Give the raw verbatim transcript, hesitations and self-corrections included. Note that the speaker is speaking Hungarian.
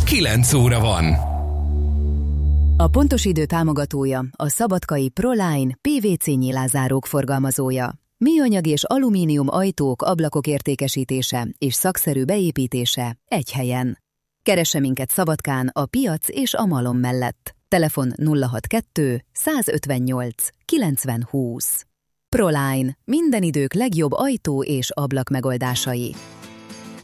kilenc óra van. A pontos idő támogatója a Szabadkai Proline pé vé cé nyilázárók forgalmazója. Műanyag és alumínium ajtók, ablakok értékesítése és szakszerű beépítése egy helyen. Keresse minket Szabadkán a piac és a malom mellett. Telefon nulla hatvankettő százötvennyolc kilencven húsz. Proline. Minden idők legjobb ajtó és ablak megoldásai.